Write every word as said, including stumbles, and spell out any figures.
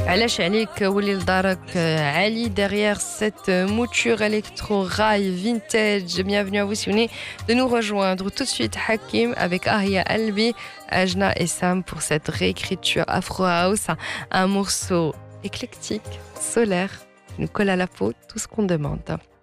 علاش عليك ولي لدارك علي derrière cette mouture électro rail vintage. Bienvenue à vous si vous venez de nous rejoindre. Tout de suite Hakim avec Ahia Albi, Ajna et Sam pour cette réécriture Afro House, un morceau éclectique, solaire, qui nous colle à la peau, tout ce qu'on demande.